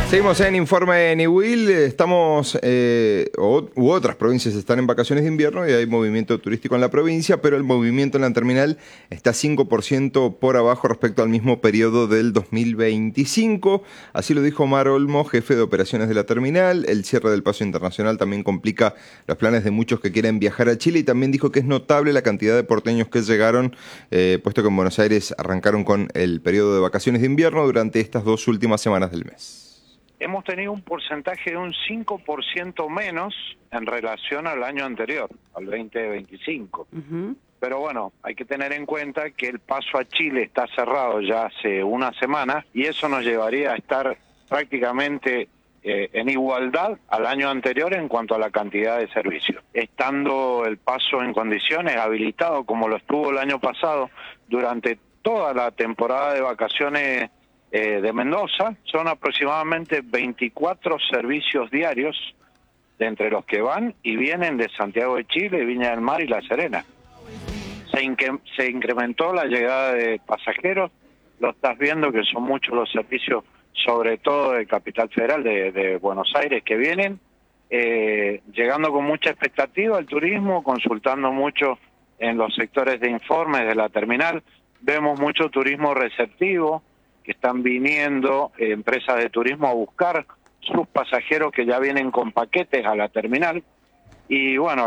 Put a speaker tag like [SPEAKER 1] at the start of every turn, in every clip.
[SPEAKER 1] Seguimos en Informe Niwil. Estamos, u otras provincias están en vacaciones de invierno y hay movimiento turístico en la provincia, pero el movimiento en la terminal está 5% por abajo respecto al mismo periodo del 2025. Así lo dijo Omar Olmo, jefe de operaciones de la terminal. El cierre del paso internacional también complica los planes de muchos que quieren viajar a Chile, y también dijo que es notable la cantidad de porteños que llegaron, puesto que en Buenos Aires arrancaron con el periodo de vacaciones de invierno durante estas 2 últimas semanas del mes.
[SPEAKER 2] Hemos tenido un porcentaje de un 5% menos en relación al año anterior, al 2025. Pero bueno, hay que tener en cuenta que el paso a Chile está cerrado ya hace una semana y eso nos llevaría a estar prácticamente en igualdad al año anterior en cuanto a la cantidad de servicios. Estando el paso en condiciones habilitado como lo estuvo el año pasado durante toda la temporada de vacaciones de Mendoza, son aproximadamente 24 servicios diarios de entre los que van y vienen de Santiago de Chile, Viña del Mar y La Serena. Se incrementó la llegada de pasajeros, lo estás viendo que son muchos los servicios, sobre todo de Capital Federal, de Buenos Aires, que vienen, llegando con mucha expectativa al turismo, consultando mucho en los sectores de informes de la terminal. Vemos mucho turismo receptivo, que están viniendo empresas de turismo a buscar sus pasajeros que ya vienen con paquetes a la terminal. Y bueno,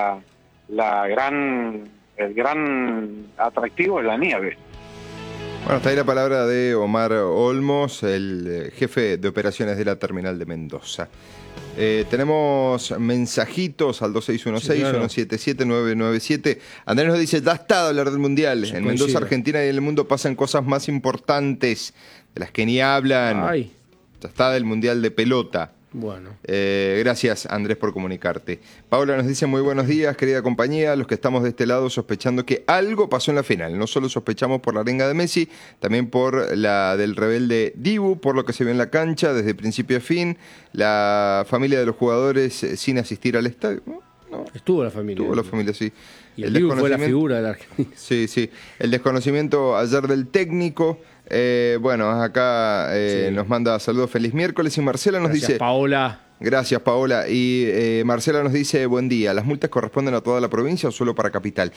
[SPEAKER 2] el gran atractivo es la nieve.
[SPEAKER 1] Bueno, hasta ahí la palabra de Omar Olmos, el jefe de operaciones de la terminal de Mendoza. Tenemos mensajitos al 2616-177-997. Andrés nos dice, ya está de hablar del Mundial. En Mendoza, Argentina y en el mundo pasan cosas más importantes de las que ni hablan.
[SPEAKER 3] Ay.
[SPEAKER 1] Ya está del Mundial de pelota.
[SPEAKER 3] Bueno.
[SPEAKER 1] Gracias, Andrés, por comunicarte. Paula nos dice, muy buenos días, querida compañía. Los que estamos de este lado sospechando que algo pasó en la final. No solo sospechamos por la arenga de Messi, también por la del rebelde Dibu, por lo que se vio en la cancha desde principio a fin. La familia de los jugadores sin asistir al estadio. No.
[SPEAKER 3] Estuvo la familia.
[SPEAKER 1] Estuvo la familia, sí.
[SPEAKER 3] Y el Dibu fue la figura de la Argentina.
[SPEAKER 1] Sí, sí. El desconocimiento ayer del técnico. Bueno, acá sí. Nos manda saludos, feliz miércoles, y Marcela nos dice...
[SPEAKER 3] Paola.
[SPEAKER 1] Gracias, Paola. Y Marcela nos dice, buen día, ¿las multas corresponden a toda la provincia o solo para Capital?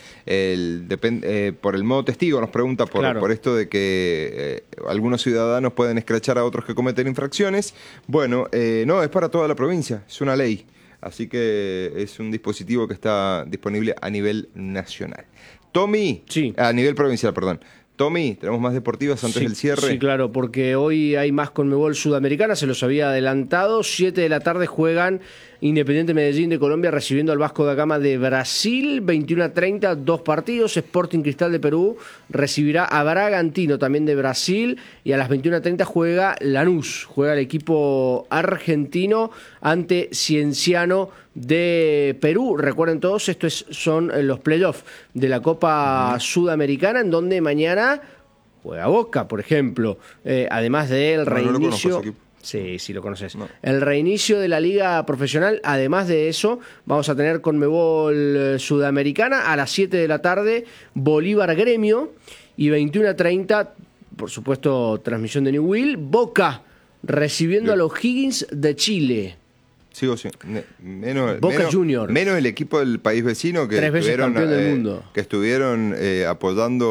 [SPEAKER 1] Por el modo testigo nos pregunta por esto de que algunos ciudadanos pueden escrachar a otros que cometen infracciones. Bueno, no, es para toda la provincia, es una ley. Así que es un dispositivo que está disponible a nivel nacional. Tommy,
[SPEAKER 3] sí.
[SPEAKER 1] A nivel provincial, perdón. Tommy, tenemos más deportivas antes del cierre.
[SPEAKER 3] Sí, claro, porque hoy hay más Conmebol Sudamericana, se los había adelantado. 7 de la tarde juegan Independiente Medellín de Colombia recibiendo al Vasco da Gama de Brasil. 21:30, 2 partidos. Sporting Cristal de Perú recibirá a Bragantino también de Brasil. Y a las 21:30 juega Lanús, juega el equipo argentino ante Cienciano de Perú. Recuerden todos, estos son los playoffs de la Copa Sudamericana, en donde mañana juega Boca, por ejemplo, además del reinicio. Sí, sí lo conoces. No. El reinicio de la liga profesional. Además de eso, vamos a tener Conmebol Sudamericana a las 7 de la tarde, Bolívar Gremio, y 21:30, por supuesto, transmisión de Niwil, Boca recibiendo a los Higgins de Chile.
[SPEAKER 1] Sigo menos
[SPEAKER 3] Boca Juniors.
[SPEAKER 1] Menos el equipo del país vecino que
[SPEAKER 3] 3 veces campeón del mundo.
[SPEAKER 1] Que estuvieron apoyando